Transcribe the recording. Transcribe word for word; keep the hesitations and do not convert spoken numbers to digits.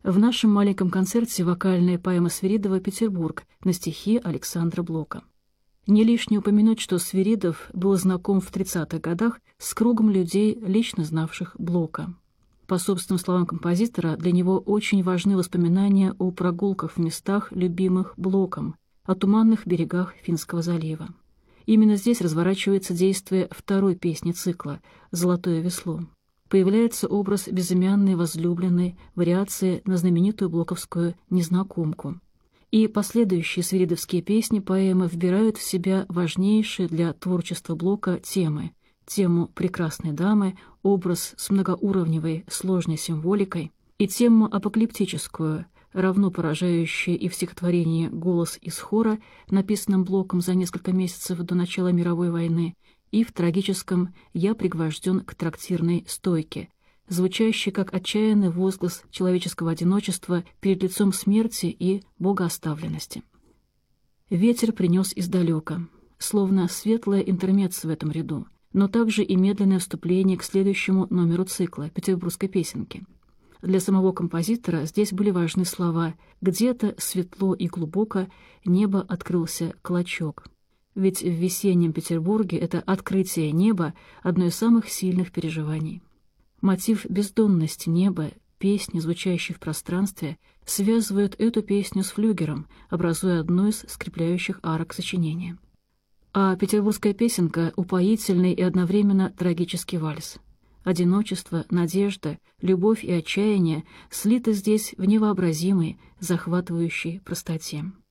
В нашем маленьком концерте вокальная поэма Свиридова «Петербург» на стихи Александра Блока. Не лишне упомянуть, что Свиридов был знаком в тридцатых годах с кругом людей, лично знавших Блока. По собственным словам композитора, для него очень важны воспоминания о прогулках в местах, любимых Блоком, о туманных берегах Финского залива. Именно здесь разворачивается действие второй песни цикла «Золотое весло». Появляется образ безымянной возлюбленной, вариации на знаменитую блоковскую «Незнакомку». И последующие свиридовские песни поэмы вбирают в себя важнейшие для творчества Блока темы. Тему прекрасной дамы, образ с многоуровневой сложной символикой, и тему апокалиптическую, равно поражающую и в стихотворении «Голос из хора», написанном Блоком за несколько месяцев до начала мировой войны, и в трагическом «Я пригвожден к трактирной стойке», звучащий как отчаянный возглас человеческого одиночества перед лицом смерти и богооставленности. Ветер принес издалека, словно светлое интермеццо в этом ряду, но также и медленное вступление к следующему номеру цикла «Петербургской песенки». Для самого композитора здесь были важны слова «Где-то светло и глубоко небо открылся клочок». Ведь в весеннем Петербурге это открытие неба — одно из самых сильных переживаний. Мотив бездонности неба, песни, звучащей в пространстве, связывают эту песню с флюгером, образуя одну из скрепляющих арок сочинения. А петербургская песенка — упоительный и одновременно трагический вальс. Одиночество, надежда, любовь и отчаяние слиты здесь в невообразимой, захватывающей простоте.